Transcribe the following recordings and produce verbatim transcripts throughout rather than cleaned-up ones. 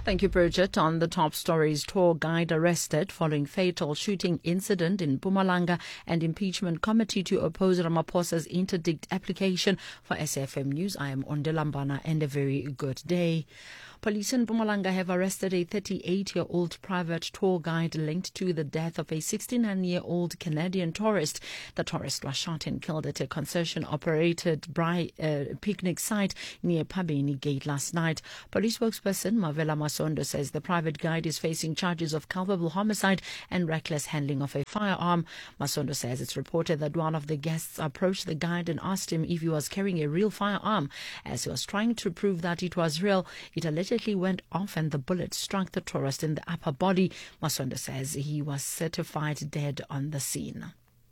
Thank you, Bridget. On the top stories, tour guide arrested following fatal shooting incident in Mpumalanga, and impeachment committee to oppose Ramaphosa's interdict application. For S F M News, I am Ondelambana, and a very good day. Police in Mpumalanga have arrested a thirty-eight-year-old private tour guide linked to the death of a sixty-nine-year-old Canadian tourist. The tourist was shot and killed at a concession-operated bri- uh, picnic site near Pabeni Gate last night. Police spokesperson Mavela Masondo says the private guide is facing charges of culpable homicide and reckless handling of a firearm. Masondo says it's reported that one of the guests approached the guide and asked him if he was carrying a real firearm. As he was trying to prove that it was real, it allegedly went off and the bullet struck the tourist in the upper body. Masondo says he was certified dead on the scene.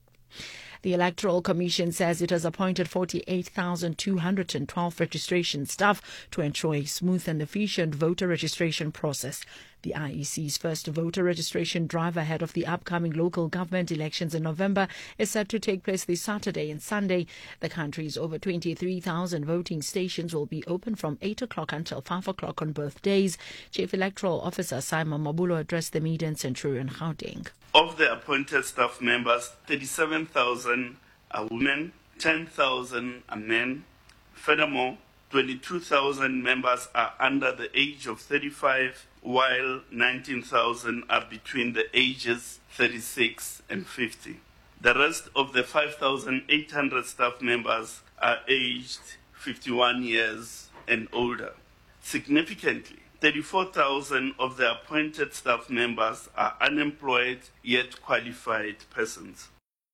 The Electoral Commission says it has appointed forty-eight thousand two hundred twelve registration staff to ensure a smooth and efficient voter registration process. The I E C's first voter registration drive ahead of the upcoming local government elections in November is set to take place this Saturday and Sunday. The country's over twenty-three thousand voting stations will be open from eight o'clock until five o'clock on both days. Chief Electoral Officer Simon Mabulo addressed the media in Centurion, Gauteng. Of the appointed staff members, thirty-seven thousand are women, ten thousand are men. Furthermore, twenty-two thousand members are under the age of thirty-five, while nineteen thousand are between the ages thirty-six and fifty. The rest of the five thousand eight hundred staff members are aged fifty-one years and older. Significantly, thirty-four thousand of the appointed staff members are unemployed yet qualified persons.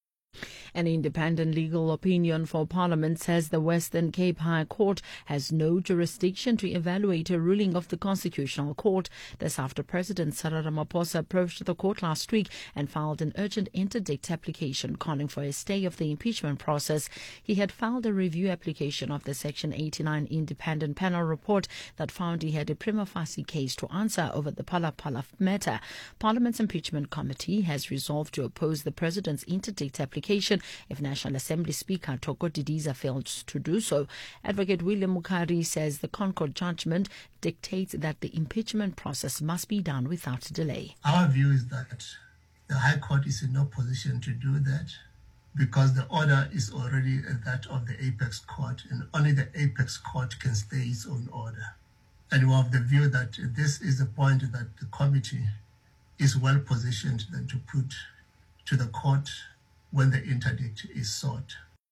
An independent legal opinion for Parliament says the Western Cape High Court has no jurisdiction to evaluate a ruling of the Constitutional Court. This after President Cyril Ramaphosa approached the court last week and filed an urgent interdict application calling for a stay of the impeachment process. He had filed a review application of the Section eighty-nine independent panel report that found he had a prima facie case to answer over the Phala Phala matter. Parliament's impeachment committee has resolved to oppose the President's interdict application if National Assembly Speaker Thoko Didiza fails to do so. Advocate William Mukari says the Concord judgment dictates that the impeachment process must be done without delay. Our view is that the High Court is in no position to do that because the order is already that of the Apex Court, and only the Apex Court can stay its own order. And we have the view that this is the point that the committee is well positioned then to put to the court when the interdict is sought.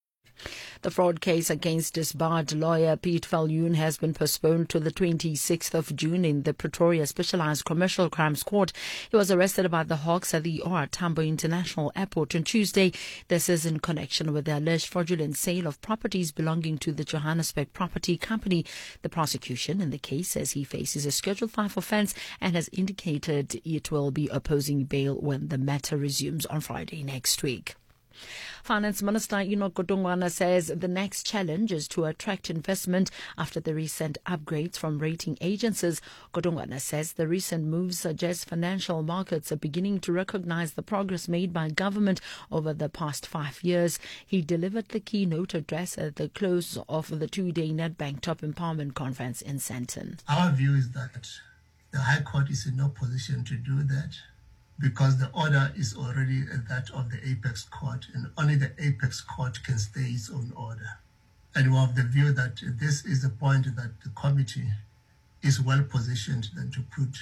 The fraud case against disbarred lawyer Pete Viljoen has been postponed to the twenty-sixth of June in the Pretoria Specialized Commercial Crimes Court. He was arrested by the Hawks at the O R Tambo International Airport on Tuesday. This is in connection with the alleged fraudulent sale of properties belonging to the Johannesburg Property Company. The prosecution in the case says he faces a Schedule five offence and has indicated it will be opposing bail when the matter resumes on Friday next week. Finance Minister Enoch Godongwana says the next challenge is to attract investment after the recent upgrades from rating agencies. Godongwana says the recent moves suggest financial markets are beginning to recognize the progress made by government over the past five years. He delivered the keynote address at the close of the two-day Nedbank Top Empowerment Conference in Sandton. Our view is that the High Court is in no position to do that, because the order is already that of the Apex Court, and only the Apex Court can stay its own order. And we have the view that this is the point that the committee is well positioned then to put.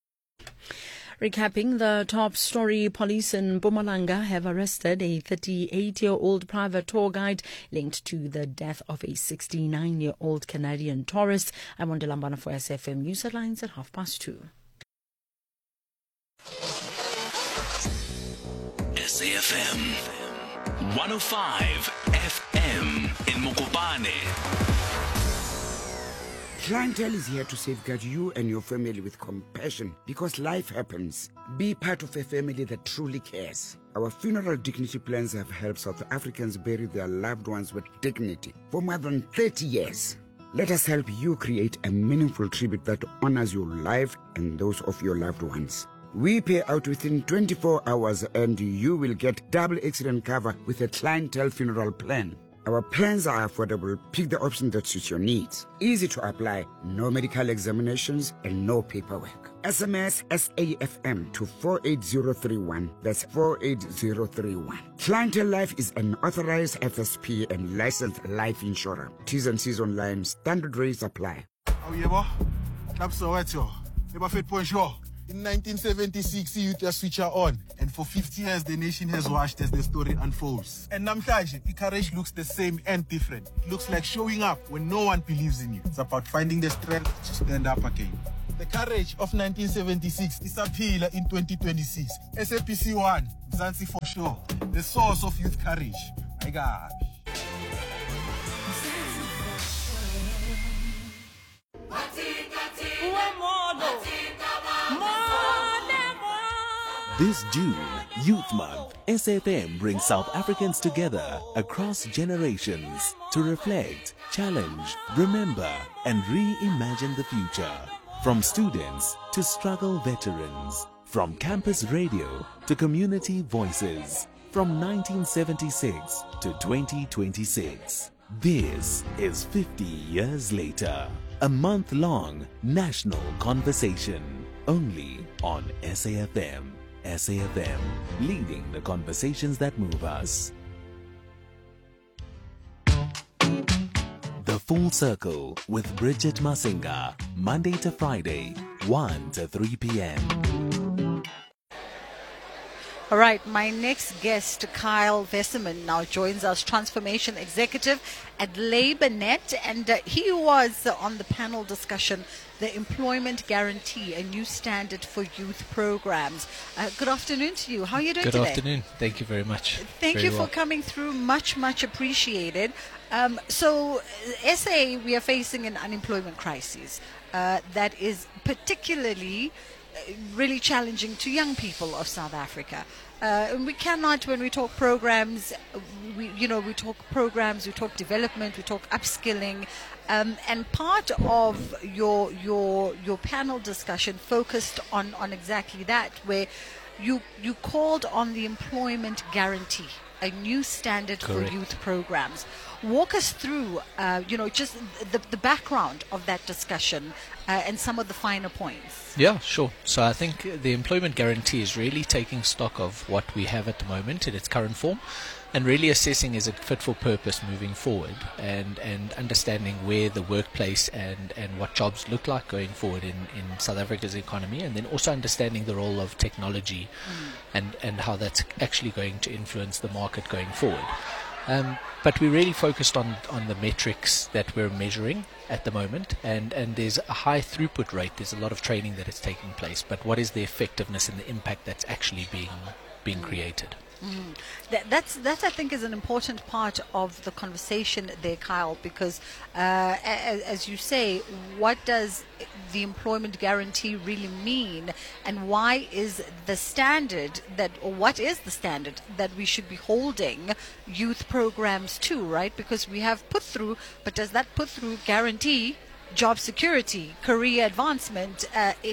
Recapping the top story, police in Mpumalanga have arrested a thirty-eight-year-old private tour guide linked to the death of a sixty-nine-year-old Canadian tourist. I'm on Delambana for S F M News Headlines at half past two. S A F M one oh five F M in Mokopane. Clientele is here to safeguard you and your family with compassion because life happens. Be part of a family that truly cares. Our funeral dignity plans have helped South Africans bury their loved ones with dignity for more than thirty years. Let us help you create a meaningful tribute that honors your life and those of your loved ones. We pay out within twenty-four hours and you will get double accident cover with a clientele funeral plan. Our plans are affordable. Pick the option that suits your needs. Easy to apply, no medical examinations, and no paperwork. S M S S A F M to four eight zero three one. That's four eight zero three one. Clientele Life is an authorized F S P and licensed life insurer. T's and C's online. Standard rates apply. Oh, yeah, boy. Clap so wet, yo. You fit point sure. In nineteen seventy-six, the youth switch are on. And for fifty years, the nation has watched as the story unfolds. And namhlanje, courage looks the same and different. It looks like showing up when no one believes in you. It's about finding the strength to stand up again. The courage of nineteen seventy-six is a pillar in twenty twenty-six. S A P C one, Mzansi for sure. The source of youth courage. My God. This June, Youth Month, S A F M brings South Africans together across generations to reflect, challenge, remember, and reimagine the future. From students to struggle veterans, from campus radio to community voices, from nineteen seventy-six to twenty twenty-six. This is fifty years later. A month-long national conversation, only on S A F M. S A F M, leading the conversations that move us. The Full Circle with Bridget Masinga, Monday to Friday, one to three p.m. All right, my next guest, Kyle Vesseman, now joins us, Transformation Executive at LabourNet, and uh, he was uh, on the panel discussion, the Employment Guarantee, a new standard for youth programs. Uh, good afternoon to you. How are you doing good today? Good afternoon. Thank you very much. Thank very you for well. coming through. Much, much appreciated. Um, so, S A, we are facing an unemployment crisis uh, that is particularly really challenging to young people of South Africa. Uh, and we cannot, when we talk programs, we, you know, we talk programs, we talk development, we talk upskilling, um, and part of your your your panel discussion focused on, on exactly that, where you you called on the employment guarantee, a new standard Correct. for youth programs. Walk us through, uh, you know, just the, the background of that discussion uh, and some of the finer points. Yeah, sure. So I think the employment guarantee is really taking stock of what we have at the moment in its current form and really assessing is it fit for purpose moving forward and, and understanding where the workplace and, and what jobs look like going forward in, in South Africa's economy, and then also understanding the role of technology mm. and, and how that's actually going to influence the market going forward. Um, but we really focused on, on the metrics that we're measuring at the moment, and, and there's a high throughput rate. There's a lot of training that is taking place, but what is the effectiveness and the impact that's actually being being created? Mm. That, that's that I think is an important part of the conversation there, Kyle, because uh, as, as you say, what does the employment guarantee really mean, and why is the standard that, or what is the standard that we should be holding youth programs to, right? Because we have put through, but does that put through guarantee job security, career advancement, uh, it,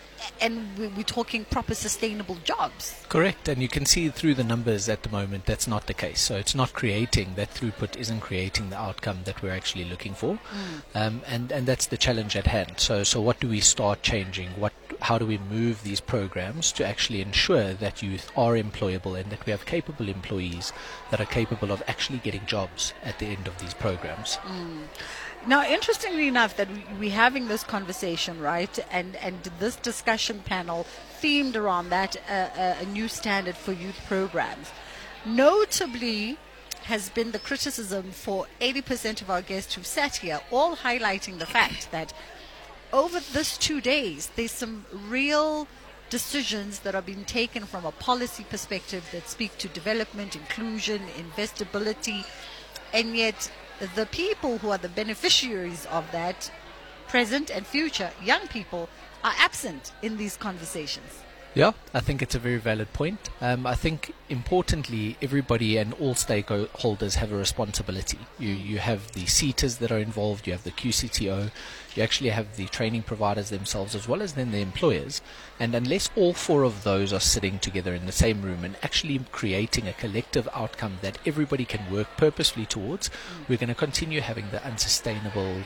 and we're talking proper sustainable jobs? Correct, and you can see through the numbers at the moment that's not the case. So it's not creating, that throughput isn't creating the outcome that we're actually looking for, mm. um, and, and that's the challenge at hand. So so what do we start changing? What how do we move these programs to actually ensure that youth are employable and that we have capable employees that are capable of actually getting jobs at the end of these programs? Mm. Now, interestingly enough, that we, we're having this conversation, right, and, and this discussion panel themed around that, uh, uh, a new standard for youth programs. Notably has been the criticism for eighty percent of our guests who've sat here, all highlighting the fact that over this two days, there's some real decisions that are being taken from a policy perspective that speak to development, inclusion, investability, and yet the people who are the beneficiaries of that, present and future young people, are absent in these conversations. Yeah, I think it's a very valid point. Um, I think importantly, everybody and all stakeholders have a responsibility. You you have the seaters that are involved, you have the Q C T O, you actually have the training providers themselves, as well as then the employers. And unless all four of those are sitting together in the same room and actually creating a collective outcome that everybody can work purposefully towards, we're going to continue having the unsustainable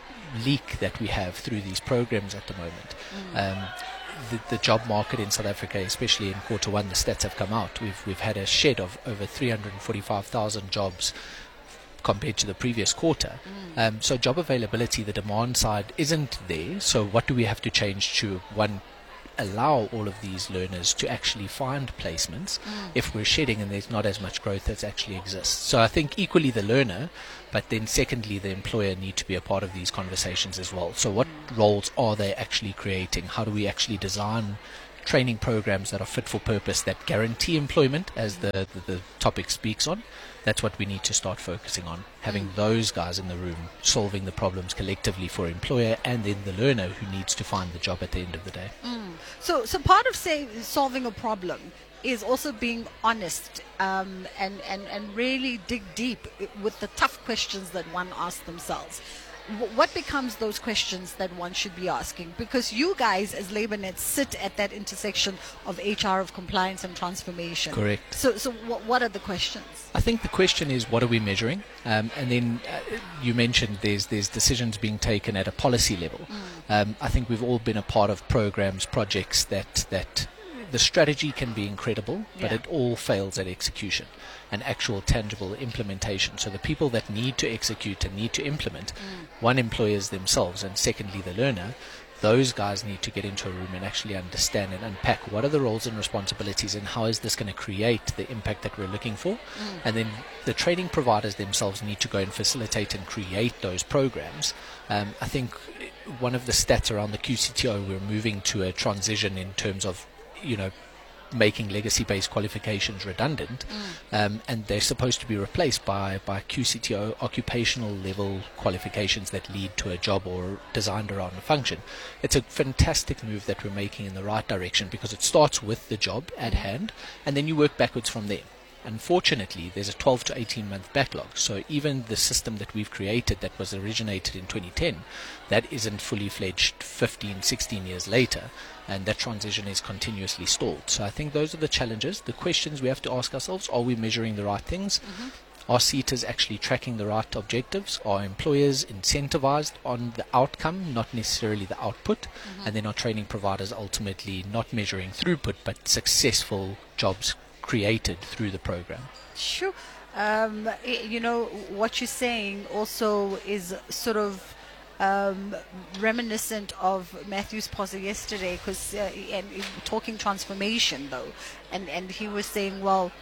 leak that we have through these programs at the moment. Mm. Um, The, the job market in South Africa, especially in quarter one, the stats have come out. We've we've had a shed of over three hundred forty-five thousand jobs compared to the previous quarter. Mm. Um, so job availability, the demand side isn't there. So what do we have to change to, one, allow all of these learners to actually find placements mm. if we're shedding and there's not as much growth that actually exists. So I think equally the learner, but then secondly the employer need to be a part of these conversations as well. So what mm. roles are they actually creating? How do we actually design training programs that are fit for purpose, that guarantee employment, as the, the, the topic speaks on? That's what we need to start focusing on, having mm. those guys in the room solving the problems collectively for employer and then the learner who needs to find the job at the end of the day. Mm. So, so part of say, solving a problem is also being honest um, and, and, and really dig deep with the tough questions that one asks themselves. What becomes those questions that one should be asking? Because you guys as LabourNet sit at that intersection of H R, of compliance and transformation. Correct. So, so what, what are the questions? I think the question is, what are we measuring? Um, and then uh, you mentioned there's there's decisions being taken at a policy level. Mm. Um, I think we've all been a part of programs, projects that that the strategy can be incredible, but yeah. it all fails at execution and actual tangible implementation. So the people that need to execute and need to implement, mm. one, employers themselves, and secondly the learner, those guys need to get into a room and actually understand and unpack what are the roles and responsibilities and how is this going to create the impact that we're looking for. Mm. And then the training providers themselves need to go and facilitate and create those programs. Um, I think one of the stats around the Q C T O, we're moving to a transition in terms of, you know, making legacy-based qualifications redundant, mm. um, and they're supposed to be replaced by, by Q C T O occupational level qualifications that lead to a job or designed around a function. It's a fantastic move that we're making in the right direction because it starts with the job at hand and then you work backwards from there. Unfortunately, there's a twelve to eighteen month backlog. So even the system that we've created that was originated in twenty ten, that isn't fully fledged fifteen, sixteen years later, and that transition is continuously stalled. So I think those are the challenges. The questions we have to ask ourselves: are we measuring the right things? Mm-hmm. Are seaters actually tracking the right objectives? Are employers incentivized on the outcome, not necessarily the output? Mm-hmm. And then are training providers ultimately not measuring throughput, but successful jobs created through the program? Sure. Um, you know, what you're saying also is sort of um, reminiscent of Matthew's pause yesterday, because uh, and talking transformation though, and and he was saying, well,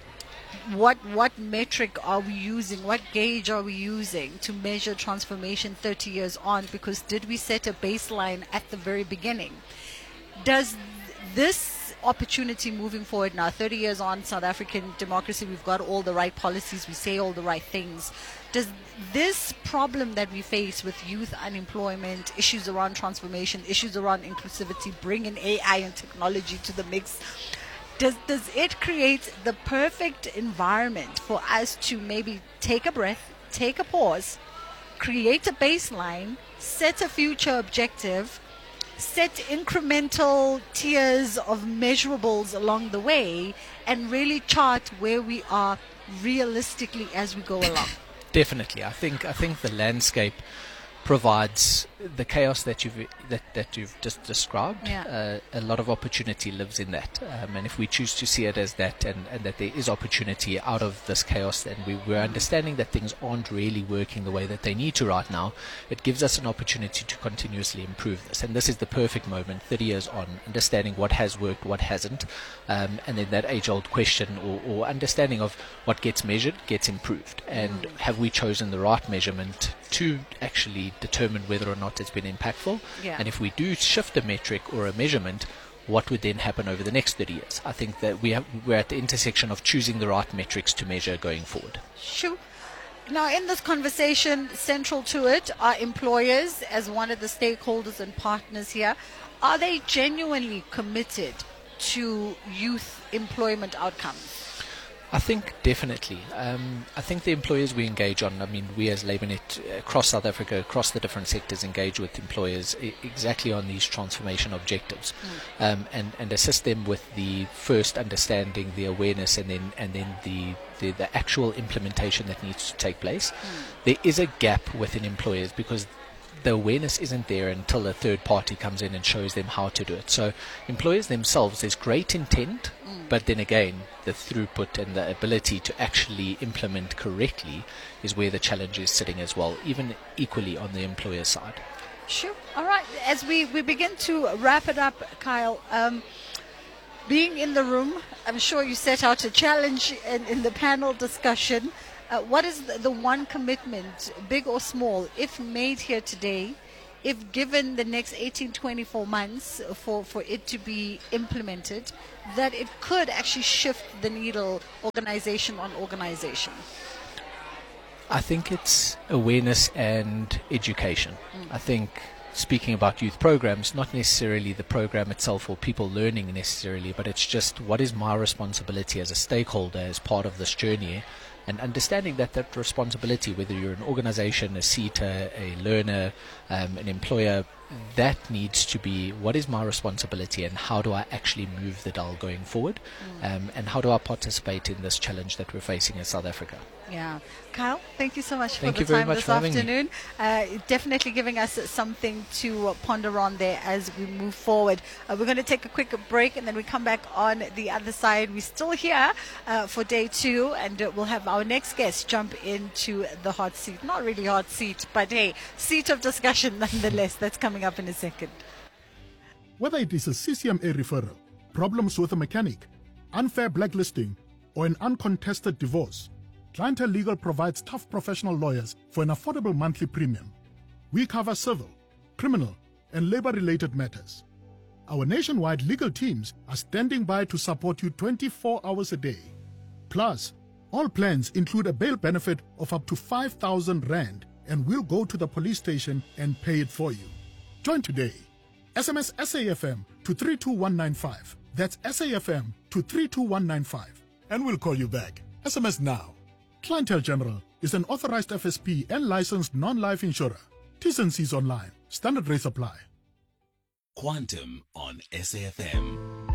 what what metric are we using, what gauge are we using to measure transformation thirty years on? Because did we set a baseline at the very beginning? Does this opportunity moving forward now, thirty years on, South African democracy, we've got all the right policies, we say all the right things. Does this problem that we face with youth unemployment, issues around transformation, issues around inclusivity, bring in A I and technology to the mix, does does it create the perfect environment for us to maybe take a breath, take a pause, create a baseline, set a future objective, set incremental tiers of measurables along the way, and really chart where we are realistically as we go along? Definitely. I think I think the landscape provides the chaos that you've that, that you've just described. Yeah. Uh, a lot of opportunity lives in that, um, and if we choose to see it as that, and, and that there is opportunity out of this chaos, and we, we're understanding that things aren't really working the way that they need to right now, it gives us an opportunity to continuously improve this. And this is the perfect moment, thirty years on, understanding what has worked, what hasn't, um, and then that age-old question or, or understanding of what gets measured gets improved, and Mm. have we chosen the right measurement to actually determine whether or not it's been impactful. Yeah. And if we do shift a metric or a measurement, what would then happen over the next thirty years? I think that we have, we're at the intersection of choosing the right metrics to measure going forward. Sure. Now, in this conversation, central to it are employers as one of the stakeholders and partners here. Are they genuinely committed to youth employment outcomes? I think definitely. Um, I think the employers we engage on, I mean, we as LabourNet across South Africa, across the different sectors, engage with employers I- exactly on these transformation objectives, mm. um, and, and assist them with the first understanding, the awareness, and then and then the, the, the actual implementation that needs to take place. Mm. There is a gap within employers because the awareness isn't there until a third party comes in and shows them how to do it. So employers themselves, there's great intent, mm. but then again, the throughput and the ability to actually implement correctly is where the challenge is sitting as well, even equally on the employer side. Sure. All right. As we, we begin to wrap it up, Kyle, um, being in the room, I'm sure you set out a challenge in, in the panel discussion. Uh, what is the, the one commitment, big or small, if made here today, if given the next eighteen, twenty-four months for, for it to be implemented, that it could actually shift the needle organization on organization? I think it's awareness and education. Mm. I think speaking about youth programs, not necessarily the program itself or people learning necessarily, but it's just what is my responsibility as a stakeholder as part of this journey, and understanding that that responsibility, whether you're an organization, a seater, a learner, um, an employer, that needs to be what is my responsibility and how do I actually move the dial going forward, mm. um, and how do I participate in this challenge that we're facing in South Africa. Yeah. Kyle, thank you so much thank for the time this afternoon. Uh, definitely giving us something to uh, ponder on there as we move forward. Uh, we're going to take a quick break and then we come back on the other side. We're still here uh, for day two, and uh, we'll have our next guest jump into the hot seat. Not really hot seat, but hey, seat of discussion nonetheless. That's coming up in a second. Whether it is a C C M A referral, problems with a mechanic, unfair blacklisting, or an uncontested divorce, Clientele Legal provides tough professional lawyers for an affordable monthly premium. We cover civil, criminal, and labor-related matters. Our nationwide legal teams are standing by to support you twenty-four hours a day. Plus, all plans include a bail benefit of up to five thousand rand, and we'll go to the police station and pay it for you. Join today. S M S S A F M to three two one nine five. That's S A F M to three two one nine five. And we'll call you back. S M S now. Clientele General is an authorized F S P and licensed non-life insurer. T's and C's online. Standard rates apply. Quantum on S A F M.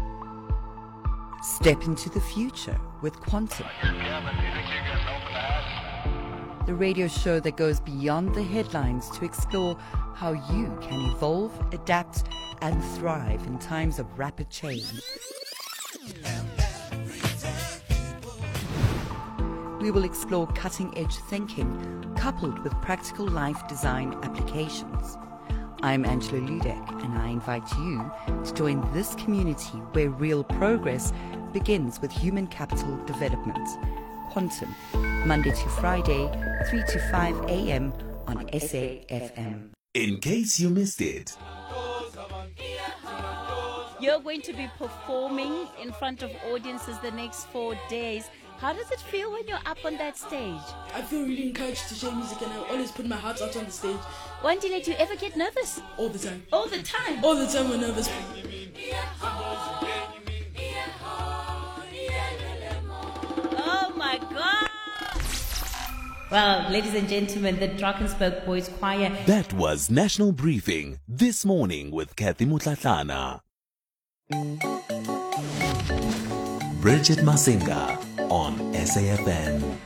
Step into the future with Quantum. The radio show that goes beyond the headlines to explore how you can evolve, adapt, and thrive in times of rapid change. We will explore cutting-edge thinking coupled with practical life design applications. I'm Angela Ludek, and I invite you to join this community where real progress begins with human capital development. Quantum, Monday to Friday, three to five a.m. on S A F M. In case you missed it, you're going to be performing in front of audiences the next four days. How does it feel when you're up on that stage? I feel really encouraged to share music, and I always put my heart out on the stage. Wandile, do you ever get nervous? All the time. All the time? All the time we're nervous. Oh my God! Well, ladies and gentlemen, the Drakensberg Boys Choir. That was National Briefing this morning with Kathy Mutlatlana. Bridget Masinga on S A F M.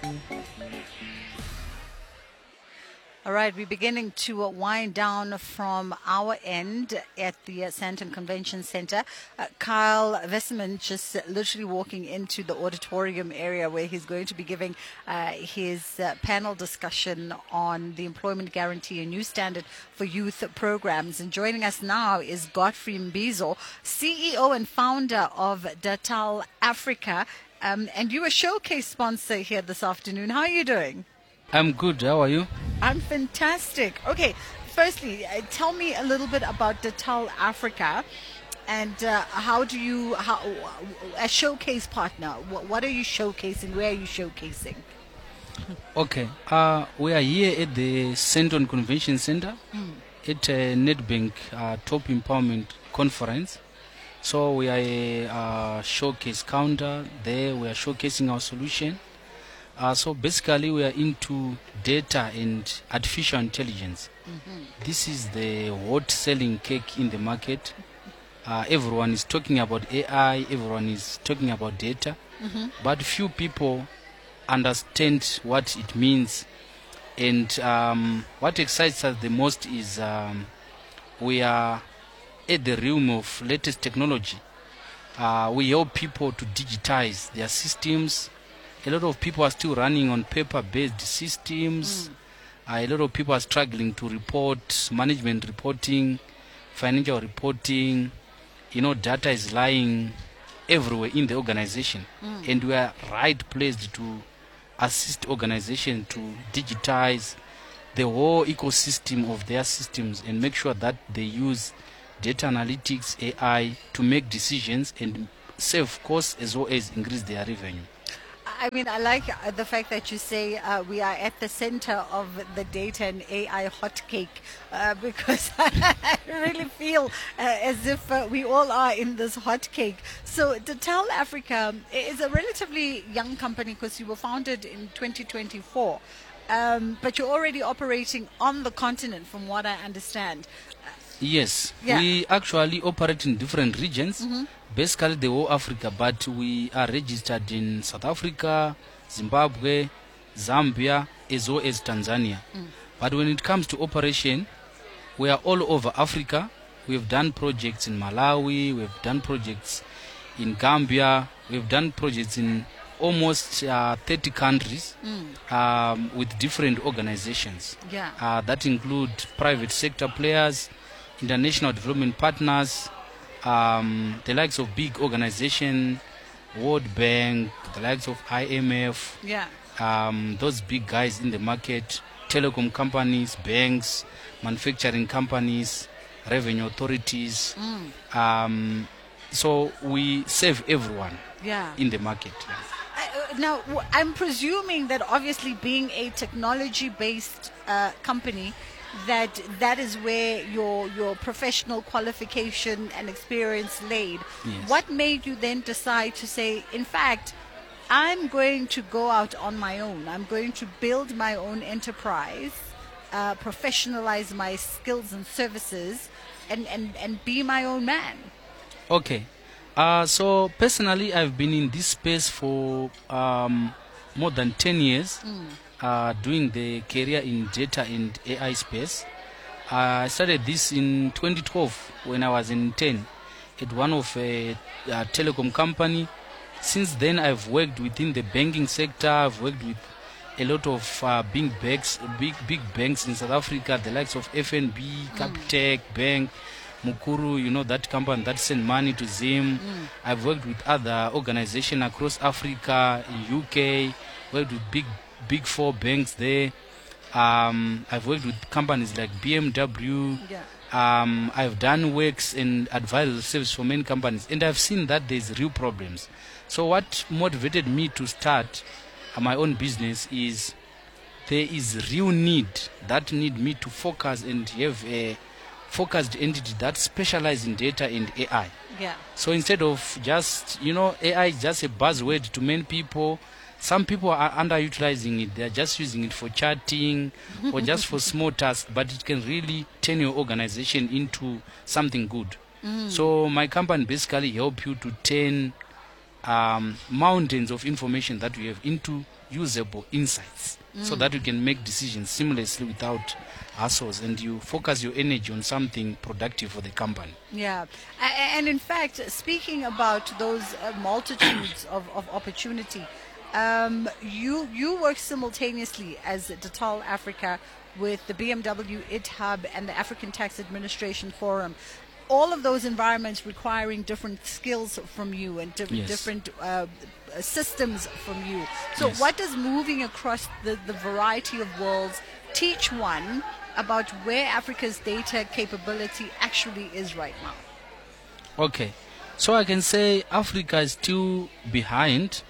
All right, we're beginning to uh, wind down from our end at the uh, Sandton Convention Center. Uh, Kyle Vesseman just uh, literally walking into the auditorium area where he's going to be giving uh, his uh, panel discussion on the Employment Guarantee, a new standard for youth programs. And joining us now is Godfrey Mbizo, C E O and founder of Datal Africa. Um, and you're a showcase sponsor here this afternoon. How are you doing? I'm good. How are you? I'm fantastic. Okay, firstly, uh, tell me a little bit about Datal Africa, and uh, how do you, how, a showcase partner, what, what are you showcasing? Where are you showcasing? Okay, uh, we are here at the Sandton Convention Center mm. at a Nedbank uh, Top Empowerment Conference. So we are a uh, showcase counter. There we are showcasing our solution. Uh, so basically we are into data and artificial intelligence. Mhm. This is the hot selling cake in the market. Uh, everyone is talking about A I, everyone is talking about data, Mhm. but few people understand what it means. And um, what excites us the most is um, we are at the realm of latest technology. Uh, we help people to digitize their systems. A lot of people are still running on paper-based systems. Uh, a lot of people are struggling to report, management reporting, financial reporting. You know, data is lying everywhere in the organization. Mm. And we are right placed to assist organization to digitize the whole ecosystem of their systems and make sure that they use data analytics, A I, to make decisions and save costs as well as increase their revenue. I mean, I like uh, the fact that you say uh, we are at the center of the data and A I hotcake, uh, because I really feel uh, as if uh, we all are in this hotcake. So, Total Africa is a relatively young company because you were founded in twenty twenty-four, um, but you're already operating on the continent, from what I understand. Yes, Yeah. we actually operate in different regions, Mhm. basically the whole Africa, but we are registered in South Africa, Zimbabwe, Zambia, as well as Tanzania. Mm. But when it comes to operation, we are all over Africa. We've done projects in Malawi, we've done projects in Gambia, we've done projects in almost uh, thirty countries Mm. um, with different organizations. Yeah. Uh, that include private sector players, international development partners, um, the likes of big organization, World Bank, the likes of I M F, Yeah. um, those big guys in the market, telecom companies, banks, manufacturing companies, revenue authorities. Mm. Um, so we serve everyone Yeah. in the market. Uh, now, w- I'm presuming that obviously being a technology-based uh, company, that that is where your your professional qualification and experience laid. Yes. What made you then decide to say, in fact, I'm going to go out on my own. I'm going to build my own enterprise, uh, professionalize my skills and services, and, and, and be my own man. Okay. Uh, so personally, I've been in this space for um, more than ten years, Mm. uh, doing the career in data and A I space. Uh, I started this in twenty twelve when I was in ten at one of a, a telecom company. Since then, I've worked within the banking sector. I've worked with a lot of uh, big banks, big big banks in South Africa, the likes of F N B, Capitec Bank, Mukuru, you know, that company that send money to Zim. Mm. I've worked with other organizations across Africa, in U K, worked with big big four banks there. Um, I've worked with companies like B M W. Yeah. Um, I've done works and advisory service for many companies, and I've seen that there's real problems. So what motivated me to start uh, my own business is there is real need that need me to focus and have a focused entity that specializes in data and A I. Yeah. So instead of just, you know, A I is just a buzzword to many people. Some people are underutilizing it. They're just using it for chatting or just for small tasks, but it can really turn your organization into something good. Mm. So my company basically help you to turn um, mountains of information that you have into usable insights, so Mm. that you can make decisions seamlessly without hassles, and you focus your energy on something productive for the company. Yeah, A- a- and in fact, speaking about those uh, multitudes of, of opportunity, um, you you work simultaneously as Total Africa with the B M W I T Hub and the African Tax Administration Forum. All of those environments requiring different skills from you and di- Yes. different uh, systems from you. So, Yes. what does moving across the, the variety of worlds teach one about where Africa's data capability actually is right now? Okay, so I can say Africa is still behind.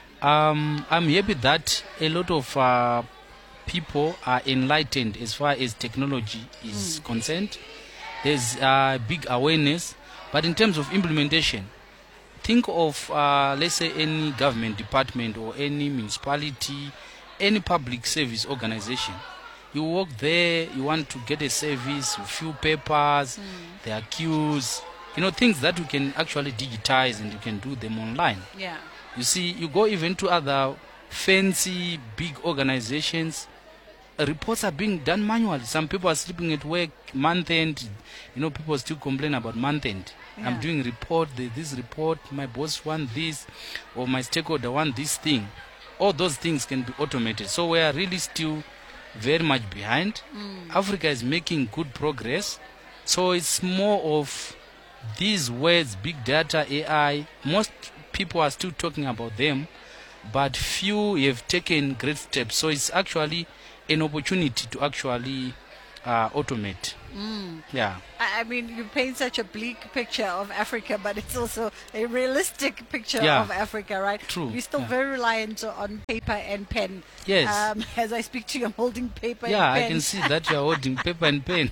Um, I'm happy that a lot of uh, people are enlightened as far as technology is concerned. There's uh, big awareness, But in terms of implementation, think of, uh, let's say, any government department or any municipality, any public service organization. You walk there, you want to get a service, you fill papers, mm. there are queues, you know, things that you can actually digitize and you can do them online. Yeah. You see, you go even to other fancy, big organizations, uh, reports are being done manually. Some people are sleeping at work, month end. You know, people still complain about month end. Yeah. I'm doing report, this report, my boss want this, or my stakeholder want this thing. All those things can be automated. So we are really still very much behind. Mm. Africa is making good progress. So it's more of these words, big data, A I. Most people are still talking about them, but few have taken great steps. So it's actually an opportunity to actually uh, automate. Mm. Yeah. I mean, you paint such a bleak picture of Africa, but it's also a realistic picture yeah. of Africa, right? True. You're still yeah. very reliant on paper and pen. Yes. Um, as I speak to you, I'm holding paper yeah, and pen. I can see that you're holding paper and pen.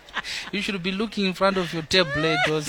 You should be looking in front of your tablet. Or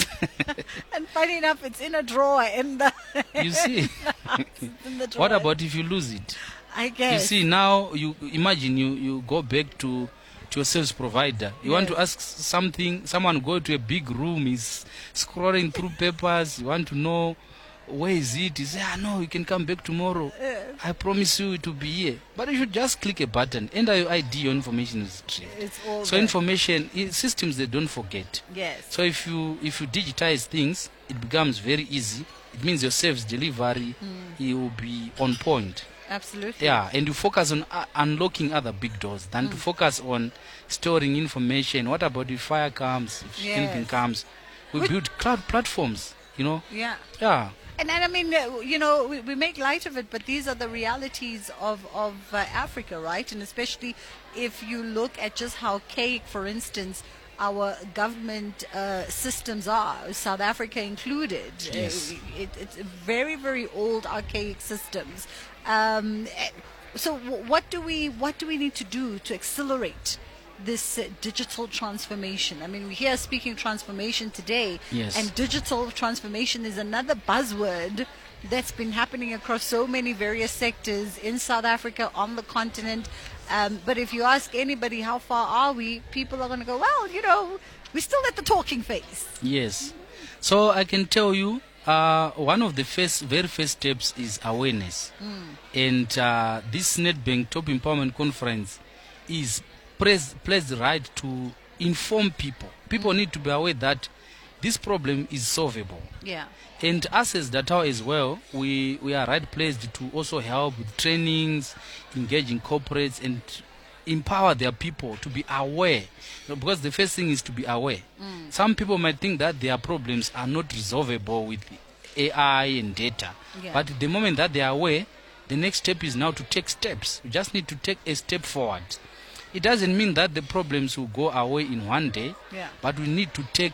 and funny enough, it's in a drawer in the. You see. in the drawer. What about if you lose it? I guess. You see, now you imagine you, you go back to, to your service provider. You yes. want to ask something, someone go to a big room, is scrolling through papers, you want to know where is it? You say, ah, no, you can come back tomorrow. Yes. I promise you to be here. But you should just click a button, enter your I D, your information is retrieved. It's all so there. Information, systems, they don't forget. Yes. So if you if you digitize things, it becomes very easy. It means your service delivery mm. it will be on point. Absolutely. Yeah, and you focus on uh, unlocking other big doors than mm. to focus on storing information. What about if fire comes, if yes. anything comes? We Which build cloud platforms, you know? Yeah. Yeah. And, and I mean, uh, you know, we, we make light of it, but these are the realities of, of uh, Africa, right? And especially if you look at just how archaic, for instance, our government uh, systems are, South Africa included. Yes. Uh, it, it's very, very old, archaic systems. Um, so w- what do we what do we need to do to accelerate this uh, digital transformation? I mean, we hear speaking transformation today, yes. and digital transformation is another buzzword that's been happening across so many various sectors in South Africa, on the continent. Um, but if you ask anybody how far are we, people are going to go, well, you know, we're still at the talking phase. Yes. So I can tell you, uh, one of the first, very first steps is awareness. Mm. And uh, this Nedbank Top Empowerment Conference is plays the right to inform people. People mm. need to be aware that this problem is solvable. Yeah. And us as Datao as well, we, we are right placed to also help with trainings, engaging corporates, and empower their people to be aware. Because the first thing is to be aware. Mm. Some people might think that their problems are not resolvable with A I and data. Yeah. But the moment that they are aware, the next step is now to take steps. You just need to take a step forward. It doesn't mean that the problems will go away in one day, yeah. but we need to take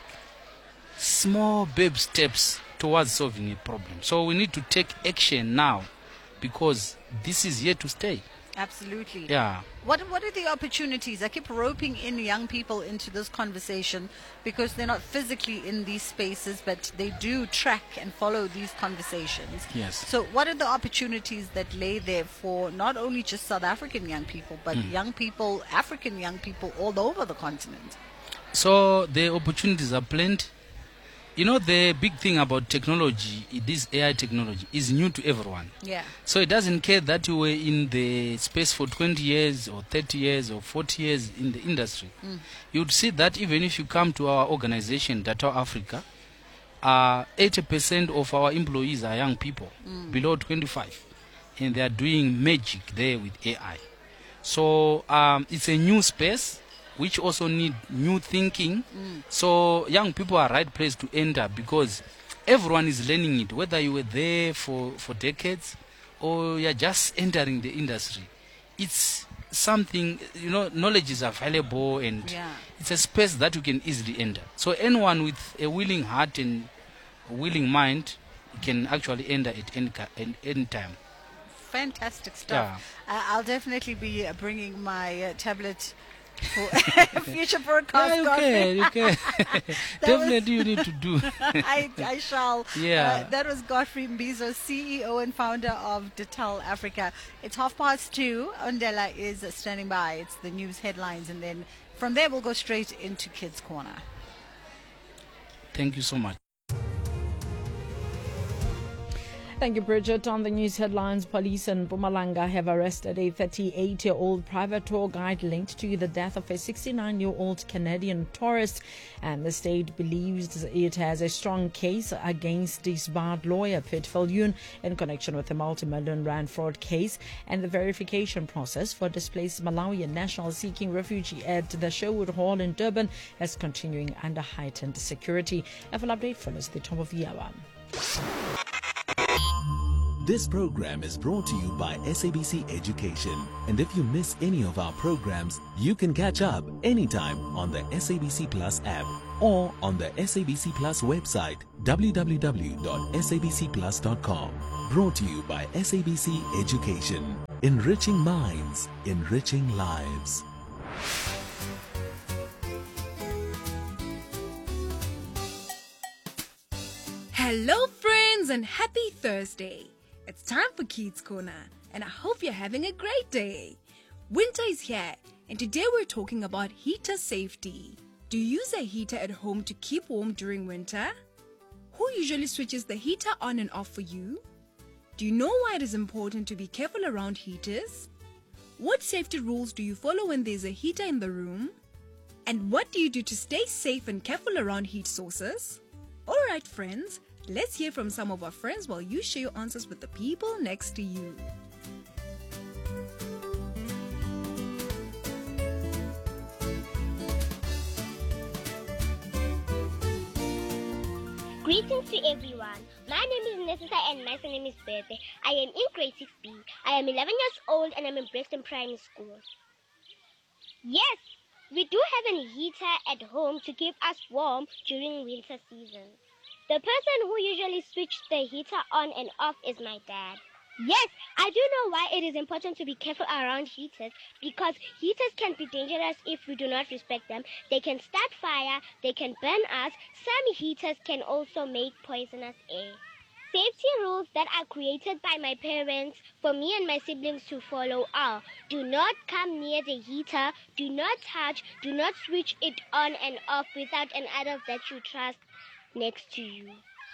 small babe steps towards solving a problem. So we need to take action now because this is here to stay. Absolutely. Yeah. What What are the opportunities? I keep roping in young people into this conversation because they're not physically in these spaces, but they do track and follow these conversations. Yes. So what are the opportunities that lay there for not only just South African young people, but Mm. young people, African young people all over the continent? So the opportunities are plenty. You know, the big thing about technology, this A I technology, is new to everyone. Yeah. So it doesn't care that you were in the space for twenty years or thirty years or forty years in the industry. Mm. You'd see that even if you come to our organization, Datao Africa, uh, eighty percent of our employees are young people, Mm. below twenty-five. And they are doing magic there with A I. So um, it's a new space, which also need new thinking. Mm. So young people are right place to enter because everyone is learning it, whether you were there for, for decades or you're just entering the industry. It's something, you know, knowledge is available and Yeah. it's a space that you can easily enter. So anyone with a willing heart and a willing mind can actually enter at any, ca- at any time. Fantastic stuff. Uh, I'll definitely be uh, bringing my uh, tablet Future broadcast. Yeah, you can, you can. Definitely you need to do. I, I shall. Yeah. Uh, that was Godfrey Mbizo, C E O and founder of Detal Africa. It's half past two. Ondela is standing by. It's the news headlines, and then from there we'll go straight into Kids Corner. Thank you so much. Thank you, Bridget. On the news headlines, police in Mpumalanga have arrested a thirty-eight-year-old private tour guide linked to the death of a sixty-nine-year-old Canadian tourist. And the state believes it has a strong case against disbarred lawyer Piet Viljoen in connection with the multi-million rand fraud case. And the verification process for displaced Malawian nationals seeking refuge at the Sherwood Hall in Durban is continuing under heightened security. A full update follows the top of the hour. This program is brought to you by S A B C Education. And if you miss any of our programs, you can catch up anytime on the S A B C Plus app or on the S A B C Plus website, w w w dot s a b c plus dot com. Brought to you by S A B C Education. Enriching minds, enriching lives. Hello friends and happy Thursday. It's time for Kids Corner and I hope you're having a great day. Winter is here and today we're talking about heater safety. Do you use a heater at home to keep warm during winter? Who usually switches the heater on and off for you? Do you know why it is important to be careful around heaters? What safety rules do you follow when there's a heater in the room? And what do you do to stay safe and careful around heat sources? Alright friends, let's hear from some of our friends while you share your answers with the people next to you. Greetings to everyone. My name is Nesita and my name is Bebe. I am in grade six B. I am eleven years old and I'm in Brixton Primary School. Yes, we do have a heater at home to keep us warm during winter season. The person who usually switches the heater on and off is my dad. Yes, I do know why it is important to be careful around heaters, because heaters can be dangerous if we do not respect them. They can start fire, they can burn us. Some heaters can also make poisonous air. Safety rules that are created by my parents for me and my siblings to follow are: do not come near the heater, do not touch, do not switch it on and off without an adult that you trust next to you.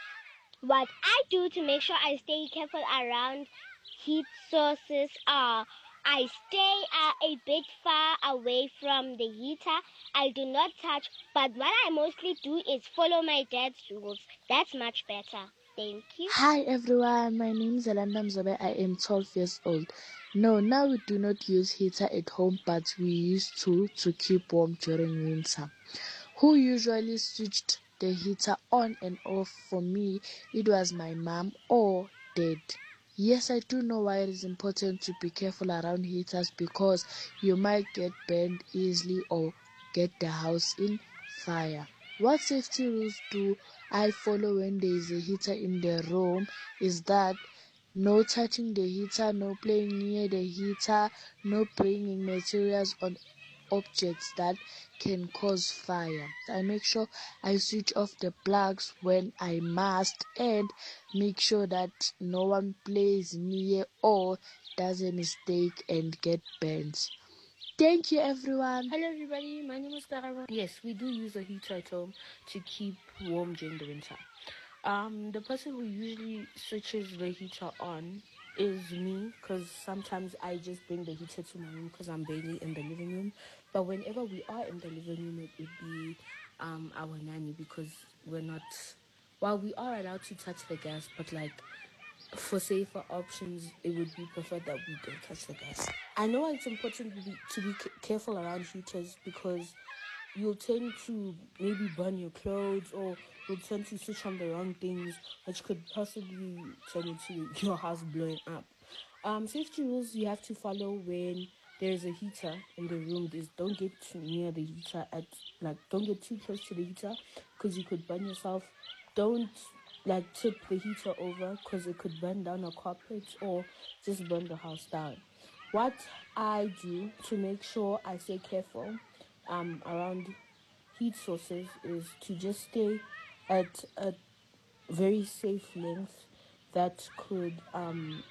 What I do to make sure I stay careful around heat sources are: I stay uh, a bit far away from the heater. I do not touch, but what I mostly do is follow my dad's rules. That's much better. Thank you. Hi everyone, my name is Alanda Mzobe. I am twelve years old. No, now we do not use heater at home, but we used to to keep warm during winter. Who usually switched the heater on and off? For me, it was my mom or dad. Yes, I do know why it is important to be careful around heaters, because you might get burned easily or get the house in fire. What safety rules do I follow when there is a heater in the room is that no touching the heater, no playing near the heater, no bringing materials on objects that can cause fire. I make sure I switch off the plugs when I must and make sure that no one plays near or does a mistake and get burnt. Thank you everyone. Hello everybody, my name is Tarawa. Yes, we do use a heater at home to keep warm during the winter. Um, the person who usually switches the heater on is me, because sometimes I just bring the heater to my room because I'm barely in the living room. But whenever we are in the living room, it would be um, our nanny, because we're not, well, we are allowed to touch the gas, but like for safer options, it would be preferred that we don't touch the gas. I know it's important to be, to be careful around heaters, because you'll tend to maybe burn your clothes, or you'll tend to switch on the wrong things, which could possibly turn into your house blowing up. Um, safety rules you have to follow when there is a heater in the room is don't get too near the heater at like don't get too close to the heater, because you could burn yourself. Don't like tip the heater over, because it could burn down a carpet or just burn the house down. What I do to make sure I stay careful um, around heat sources is to just stay at a very safe length that could um,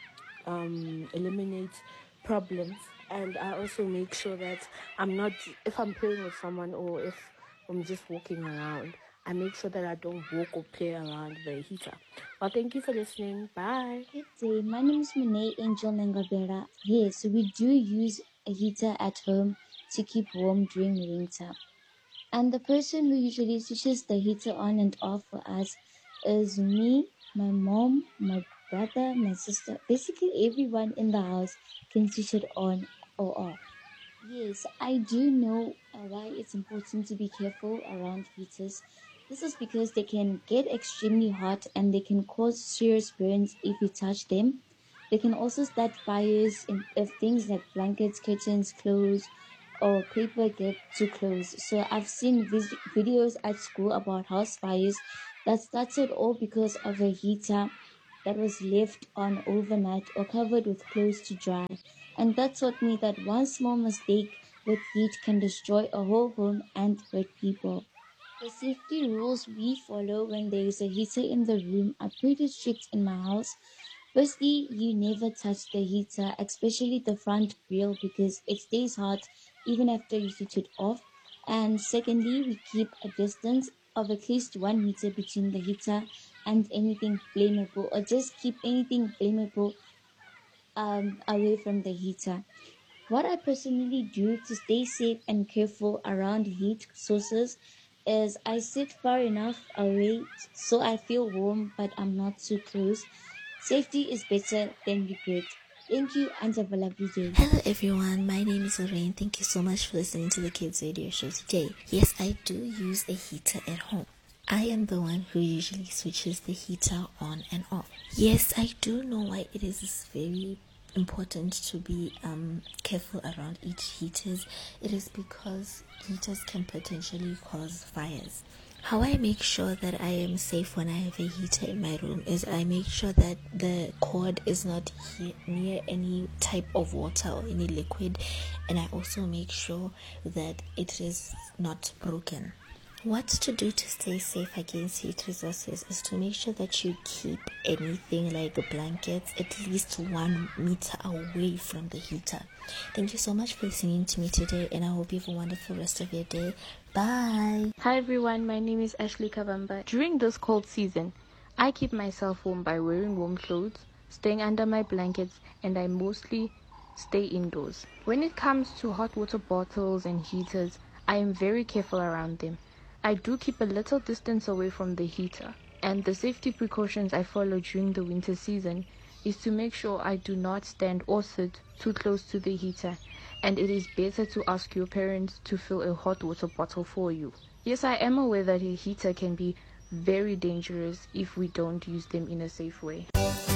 um, eliminate problems. And I also make sure that I'm not, if I'm playing with someone or if I'm just walking around, I make sure that I don't walk or play around the heater. Well, thank you for listening. Bye. Good day. My name is Monet Angel Nangabera. Yes, we do use a heater at home to keep warm during winter. And the person who usually switches the heater on and off for us is me, my mom, my brother, my sister. Basically, everyone in the house can switch it on or off. Yes, I do know uh, why it's important to be careful around heaters. This is because they can get extremely hot and they can cause serious burns if you touch them. They can also start fires in, if things like blankets, curtains, clothes, or paper get too close. So I've seen vis- videos at school about house fires that started all because of a heater that was left on overnight or covered with clothes to dry. And that taught me that one small mistake with heat can destroy a whole home and hurt people. The safety rules we follow when there is a heater in the room are pretty strict in my house. Firstly, you never touch the heater, especially the front grill, because it stays hot even after you switch it off. And secondly, we keep a distance of at least one meter between the heater and anything flammable, or just keep anything flammable um, away from the heater. What I personally do to stay safe and careful around heat sources is I sit far enough away so I feel warm but I'm not too close. Safety is better than regret. Thank you and have a lovely day. Hello everyone, my name is Lorraine. Thank you so much for listening to the Kids Radio Show today. Yes, I do use a heater at home. I am the one who usually switches the heater on and off. Yes, I do know why it is very important to be um, careful around each heaters. It is because heaters can potentially cause fires. How I make sure that I am safe when I have a heater in my room is I make sure that the cord is not he- near any type of water or any liquid, and I also make sure that it is not broken. What to do to stay safe against heat resources is to make sure that you keep anything like blankets at least one meter away from the heater. Thank you so much for listening to me today, and I hope you have a wonderful rest of your day. Bye. Hi everyone, my name is Ashley Kavamba. During this cold season, I keep myself warm by wearing warm clothes, staying under my blankets, and I mostly stay indoors. When it comes to hot water bottles and heaters, I am very careful around them. I do keep a little distance away from the heater, and the safety precautions I follow during the winter season is to make sure I do not stand or sit too close to the heater, and it is better to ask your parents to fill a hot water bottle for you. Yes, I am aware that a heater can be very dangerous if we don't use them in a safe way.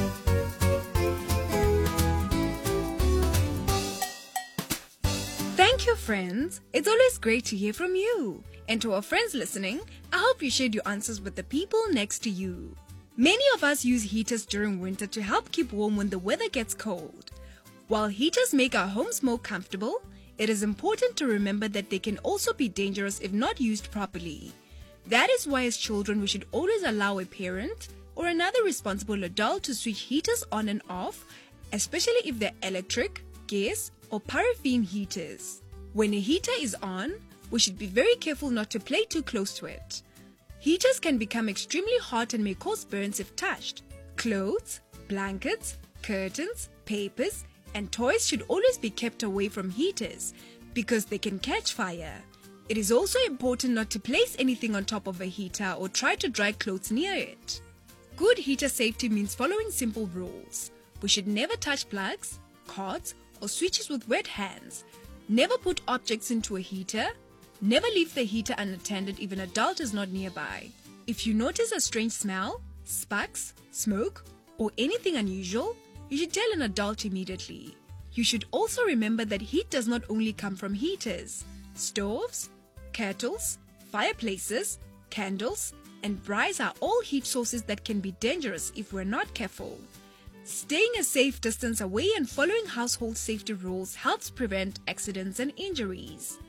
Thank you, friends. It's always great to hear from you. And to our friends listening, I hope you shared your answers with the people next to you. Many of us use heaters during winter to help keep warm when the weather gets cold. While heaters make our homes more comfortable, it is important to remember that they can also be dangerous if not used properly. That is why as children we should always allow a parent or another responsible adult to switch heaters on and off, especially if they're electric, gas, or paraffin heaters. When a heater is on, we should be very careful not to play too close to it. Heaters can become extremely hot and may cause burns if touched. Clothes, blankets, curtains, papers, and toys should always be kept away from heaters because they can catch fire. It is also important not to place anything on top of a heater or try to dry clothes near it. Good heater safety means following simple rules. We should never touch plugs, cords, or switches with wet hands. Never put objects into a heater. Never leave the heater unattended if an adult is not nearby. If you notice a strange smell, sparks, smoke, or anything unusual, you should tell an adult immediately. You should also remember that heat does not only come from heaters. Stoves, kettles, fireplaces, candles, and braais are all heat sources that can be dangerous if we're not careful. Staying a safe distance away and following household safety rules helps prevent accidents and injuries.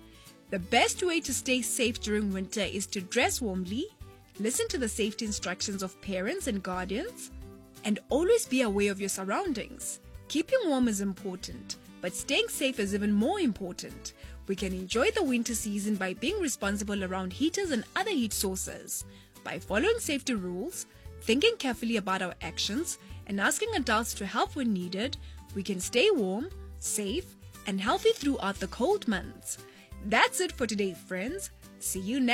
The best way to stay safe during winter is to dress warmly, listen to the safety instructions of parents and guardians, and always be aware of your surroundings. Keeping warm is important, but staying safe is even more important. We can enjoy the winter season by being responsible around heaters and other heat sources. By following safety rules, thinking carefully about our actions, and asking adults to help when needed, we can stay warm, safe, and healthy throughout the cold months. That's it for today, friends. See you next